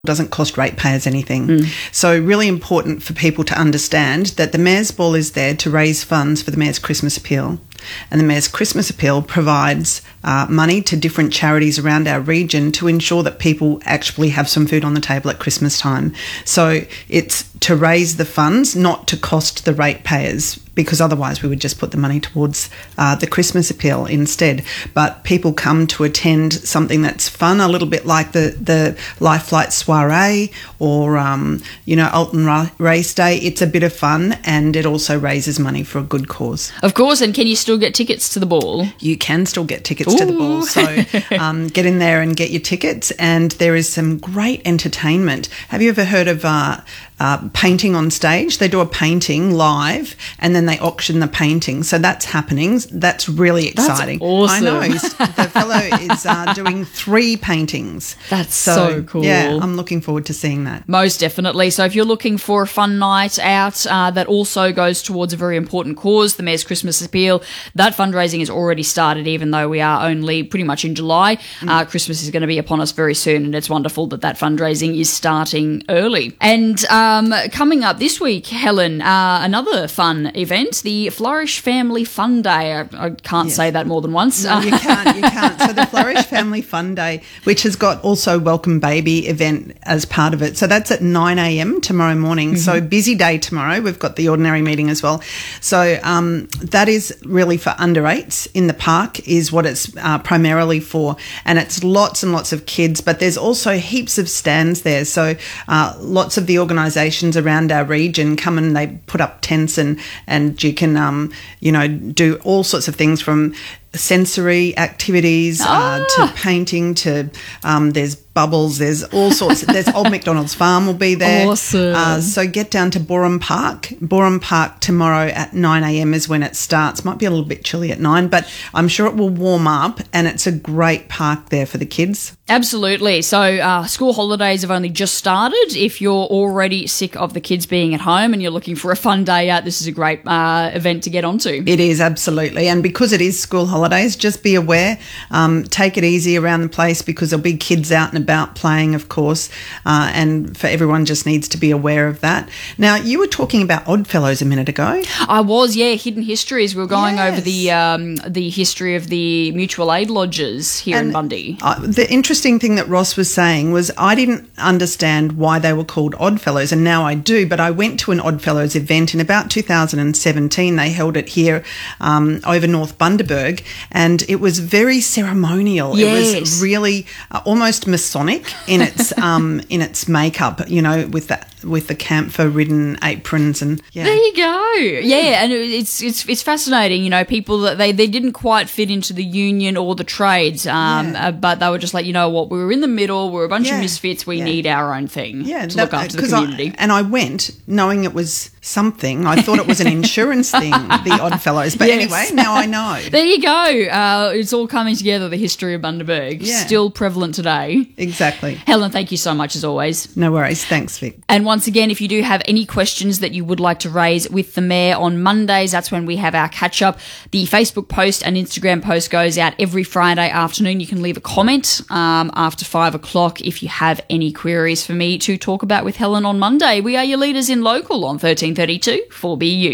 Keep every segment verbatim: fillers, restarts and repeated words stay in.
doesn't cost ratepayers anything. Mm. So really important for people to understand that the Mayor's Ball is there to raise funds for the Mayor's Christmas Appeal. And the Mayor's Christmas Appeal provides uh, money to different charities around our region to ensure that people actually have some food on the table at Christmas time. So it's to raise the funds, not to cost the ratepayers, because otherwise we would just put the money towards uh, the Christmas Appeal instead. But people come to attend something that's fun, a little bit like the, the Life Flight Soiree or, um, you know, Alton Ra- Race Day. It's a bit of fun and it also raises money for a good cause. Of course, and can you still get tickets to the ball? You can still get tickets Ooh. to the ball. So um, get in there and get your tickets, and there is some great entertainment. Have you ever heard of uh, uh, painting on stage? They do a painting live and then they auction the painting. So that's happening. That's really exciting. That's awesome. I know. The fellow is uh, doing three paintings. That's so, so cool. Yeah, I'm looking forward to seeing that. Most definitely. So if you're looking for a fun night out uh, that also goes towards a very important cause, the Mayor's Christmas Appeal, that fundraising has already started, even though we are only pretty much in July. Mm. Uh, Christmas is going to be upon us very soon, and it's wonderful that that fundraising is starting early. And um, coming up this week, Helen, uh, another fun event, the Flourish Family Fun Day. I, I can't yes. say that more than once. No, you can't. You can't. So the Flourish Family Fun Day, which has got also Welcome Baby event as part of it. So that's at nine a.m. tomorrow morning. Mm-hmm. So busy day tomorrow. We've got the ordinary meeting as well. So um, that is really for under eights in the park is what it's uh, primarily for. And it's lots and lots of kids, but there's also heaps of stands there. So uh, lots of the organisations around our region come and they put up tents and, and you can, um, you know, do all sorts of things from sensory activities ah. uh, to painting to um, there's bubbles, there's all sorts. There's Old McDonald's Farm will be there. Awesome. Uh, so get down to Borum Park. Borum Park tomorrow at nine a.m. is when it starts. Might be a little bit chilly at nine, but I'm sure it will warm up, and it's a great park there for the kids. Absolutely. So uh, school holidays have only just started. If you're already sick of the kids being at home and you're looking for a fun day out, this is a great uh, event to get onto. It is, absolutely. And because it is school holidays, just be aware. Um, take it easy around the place because there'll be kids out and about playing, of course, uh, and for everyone just needs to be aware of that. Now, you were talking about Oddfellows a minute ago. I was, yeah, hidden histories. We were going yes. over the um, the history of the mutual aid lodges here and in Bundy. Uh, the interesting thing that Ross was saying was I didn't understand why they were called Oddfellows, and now I do, but I went to an Oddfellows event in about two thousand seventeen. They held it here um, over North Bundaberg, and it was very ceremonial. Yes. It was really uh, almost Masonic in its um, in its makeup, you know, with the with the camphor ridden aprons and yeah. There you go. Yeah, and it's it's it's fascinating. You know, people that they, they didn't quite fit into the union or the trades, um, yeah. uh, but they were just like, you know what, we were in the middle. We're a bunch yeah. of misfits. We yeah. need our own thing yeah, to that, look after the community. I, and I went knowing it was something. I thought it was an insurance thing, the Oddfellows. But yes. anyway, now I know. There you go. Uh, it's all coming together. The history of Bundaberg, yeah. still prevalent today. Exactly. Helen, thank you so much as always. No worries. Thanks, Vic. And once again, if you do have any questions that you would like to raise with the Mayor on Mondays, that's when we have our catch-up. The Facebook post and Instagram post goes out every Friday afternoon. You can leave a comment um, after five o'clock if you have any queries for me to talk about with Helen on Monday. We are your leaders in local on thirteen thirty-two four B U.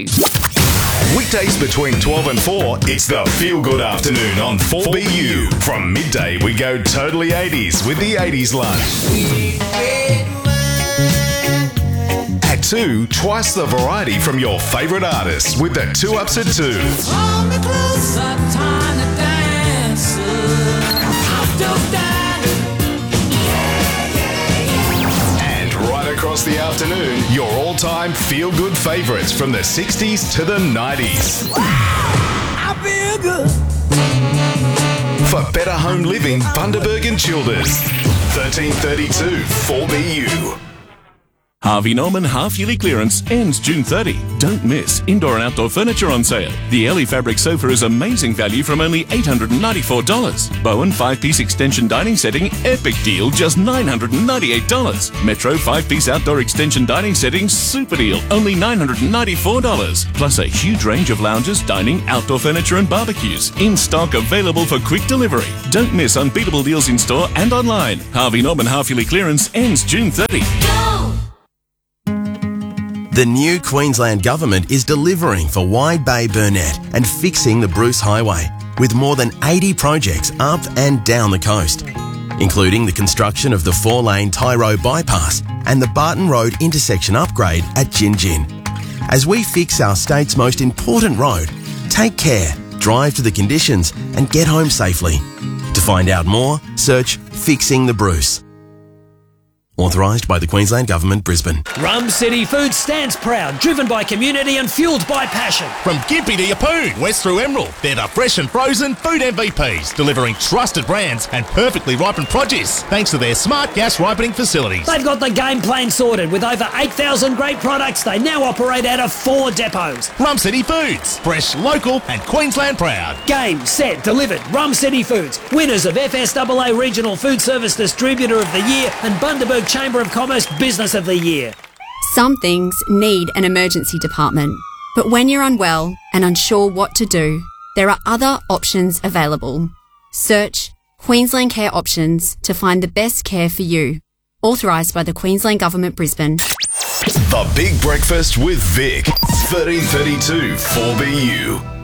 Weekdays between twelve and four, it's the Feel Good Afternoon on four B U. From midday, we go totally eighties with the eighties lunch. At two, twice the variety from your favourite artists with the two ups at two. And right across the afternoon, your all-time feel-good favourites from the sixties to the nineties. I feel good. For better home living, Bundaberg and Childers. thirteen thirty-two four B U. Harvey Norman half-yearly clearance ends June thirtieth. Don't miss indoor and outdoor furniture on sale. The Ellie fabric sofa is amazing value from only eight hundred ninety-four dollars. Bowen five-piece extension dining setting, epic deal, just nine hundred ninety-eight dollars. Metro five-piece outdoor extension dining setting, super deal, only nine hundred ninety-four dollars. Plus a huge range of lounges, dining, outdoor furniture and barbecues. In stock, available for quick delivery. Don't miss unbeatable deals in store and online. Harvey Norman half-yearly clearance ends June thirtieth. The new Queensland Government is delivering for Wide Bay Burnett and fixing the Bruce Highway with more than eighty projects up and down the coast, including the construction of the four-lane Tyro bypass and the Barton Road intersection upgrade at Gin Gin. As we fix our state's most important road, take care, drive to the conditions and get home safely. To find out more, search Fixing the Bruce. Authorised by the Queensland Government, Brisbane. Rum City Foods stands proud, driven by community and fuelled by passion. From Gympie to Yeppoon, west through Emerald, they're the fresh and frozen food M V Ps, delivering trusted brands and perfectly ripened produce, thanks to their smart gas ripening facilities. They've got the game plan sorted. With over eight thousand great products, they now operate out of four depots. Rum City Foods, fresh, local and Queensland proud. Game, set, delivered. Rum City Foods, winners of F S A A Regional Food Service Distributor of the Year and Bundaberg Chamber of Commerce Business of the Year. Some things need an emergency department, but when you're unwell and unsure what to do, there are other options available. Search Queensland Care Options to find the best care for you. Authorised by the Queensland Government, Brisbane. The Big Breakfast with Vic, thirteen thirty-two four B U.